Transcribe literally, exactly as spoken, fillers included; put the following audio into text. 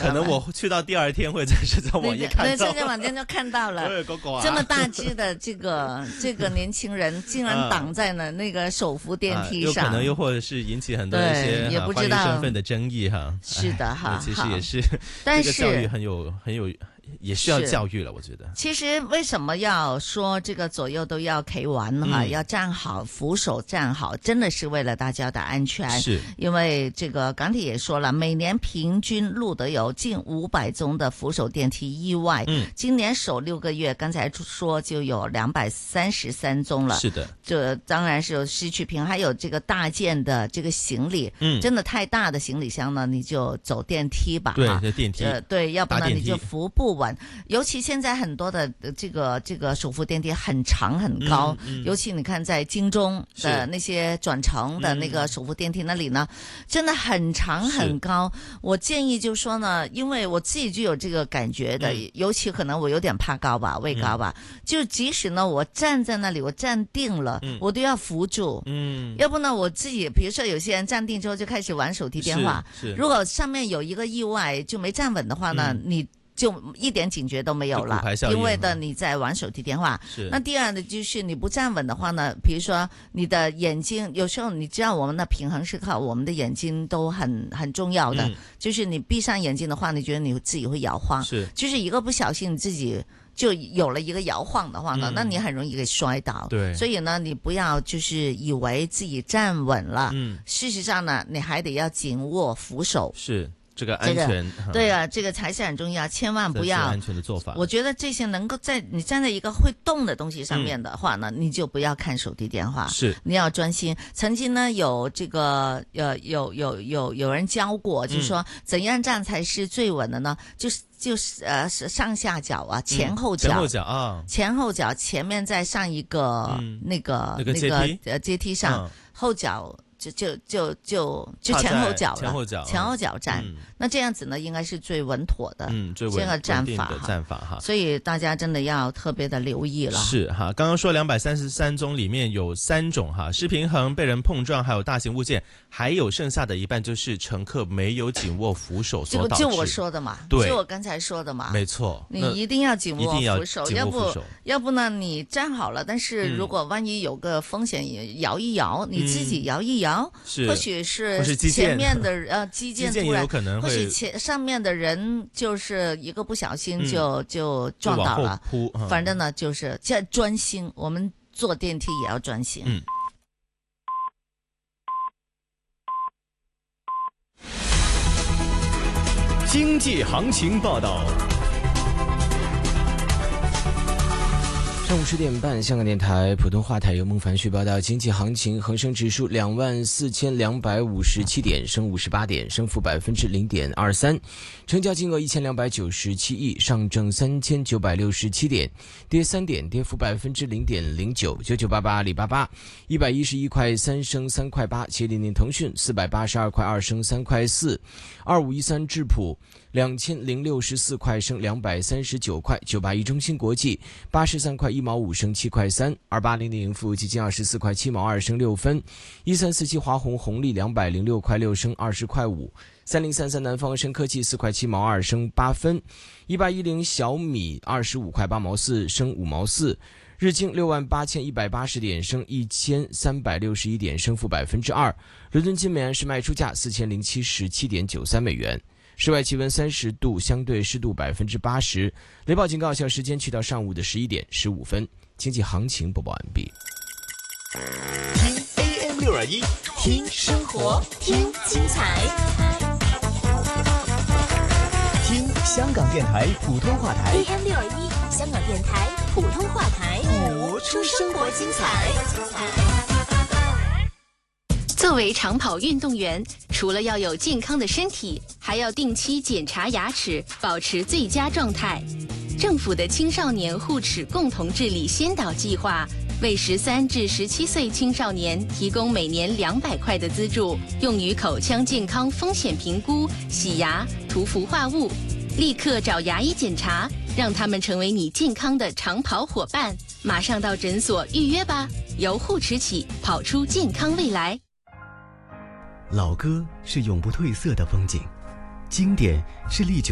可能我去到第二天会在社交网页看到， 对，社交网页就看到了。这么大只的这个这个年轻人，竟然挡在了那个手扶电梯上， 有可能又或者是引起很多一些也不知道身份的争议哈。 是的哈， 其实也是， 但是这个教育很有很有。也需要教育了，我觉得。 其实为什么要说这个左右都要陪完哈、嗯，要站好，扶手站好，真的是为了大家的安全。 是， 因为这个港铁也说了，每年平均录得有近五百宗的扶手电梯意外。嗯，今年首六个月，刚才说就有两百三十三宗了。 是的， 这当然是有失去平衡，还有这个大件的这个行李，嗯，真的太大的行李箱呢，你就走电梯吧。 对，这电梯。 呃，对，要不然你就扶不稳。尤其现在很多的这个这个手扶电梯很长很高、嗯嗯、尤其你看在京中的那些转乘的那个手扶电梯那里呢、嗯、真的很长很高。我建议就说呢，因为我自己就有这个感觉的、嗯、尤其可能我有点怕高吧，畏高吧、嗯、就即使呢我站在那里我站定了、嗯、我都要扶住，嗯，要不呢我自己比如说有些人站定之后就开始玩手提电话，如果上面有一个意外就没站稳的话呢、嗯、你就一点警觉都没有了，因为的你在玩手提电话。那第二呢，就是你不站稳的话呢，比如说你的眼睛，有时候你知道我们的平衡是靠我们的眼睛都很很重要的、嗯，就是你闭上眼睛的话，你觉得你自己会摇晃，是，就是一个不小心你自己就有了一个摇晃的话呢、嗯，那你很容易给摔倒。对，所以呢，你不要就是以为自己站稳了，嗯，事实上呢，你还得要紧握扶手。 是。这个安全、这个、对啊，这个才是很重要，千万不要安全的做法。 我觉得这些能够在你站在一个会动的东西上面的话呢、嗯、你就不要看手提电话，是你要专心。曾经呢有这个呃有有有有人教过，就是说怎样站才是最稳的呢？就是就是呃是上下脚啊，前后脚， 前后脚啊， 前后脚前面再上一个、嗯、那个那个阶梯呃阶梯上、嗯、后脚。就就就就就前后脚了， 前后脚， 前后脚站、嗯，那这样子呢，应该是最稳妥的， 嗯，最稳这个站法的站法哈。 所以大家真的要特别的留意了。 是哈，刚刚说两百三十三宗里面有三种哈，失平衡、被人碰撞，还有大型物件，还有剩下的一半就是乘客没有紧握扶手所导致。 就就我说的嘛， 对， 就我刚才说的嘛， 没错， 你一定要紧握扶手， 要不要不呢？你站好了，但是如果万一有个风险，也摇一摇，你自己摇一摇， 是或许。是前面的呃基建突然有可能会， 或许前上面的人就是一个不小心就、嗯、就撞倒了， 扑嗯、 反正呢就是要专心，我们坐电梯也要专心。嗯。 经济行情报道。上午十点半，香港电台普通话台由孟凡旭报道经济行情。恒生指数两万四千两百五十七点，升五十八点，升幅百分之零点二三，成交金额一千两百九十七亿。上证三千九百六十七点，跌三点，跌幅百分之零点零九。九九八八阿里巴巴一百一十一块三升三块八，七零零腾讯四百八十二块二升三块四，二五一三智普两千零六十四块升两百三十九块，九八一中芯国际八十三块一毛五升七块三，二八零零富基金二十四块七毛二升六分，一三四七华虹红利两百零六块六升二十块五，三零三三南方深科技四块七毛二升八分，一八一零小米二十五块八毛四升五毛四。日经六万八千一百八十点升一千三百六十一点，升幅百分之二。伦敦金每安士卖出价四千零七十七点九三美元。室外气温三十度，相对湿度百分之八十。雷暴警告有效时间去到上午的十一点十五分。经济行情播报完毕。 听 A M 六二一，听生活，听精彩，听香港电台普通话台 A M 六二一，香港电台普通话台， 播出生活精彩。 作为长跑运动员，除了要有健康的身体，还要定期检查牙齿，保持最佳状态。政府的青少年护齿共同治理先导计划，为十三至十七岁青少年提供每年两百块的资助，用于口腔健康风险评估、洗牙、涂氟化物。立刻找牙医检查，让他们成为你健康的长跑伙伴。马上到诊所预约吧，由护齿起，跑出健康未来。 老歌是永不褪色的风景，经典是历久